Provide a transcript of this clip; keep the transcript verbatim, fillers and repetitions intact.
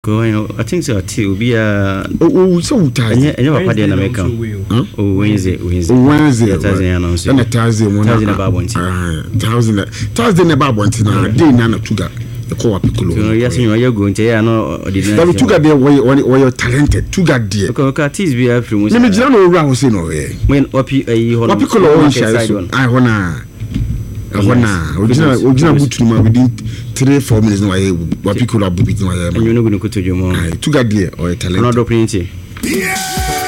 I think so. Till be a oh so tired. And you have na make oh Wednesday Wednesday Wednesday Thursday announce. And Thursday one Thursday na ba bonti. Thursday Thursday na ba bonti na day na na tuga. The co Piccolo. Yes, you are going to hear no ordinary. Tuga there where you talented. Tuga there. Okay, tease be a few. Let me just know around say no here. When Opi a Piccolo on side. I wanna I wanna original original boot no within three four minutes no I what Piccolo abu bit no I. And you know going to go to your mom. Tuga there or talent. Not opening.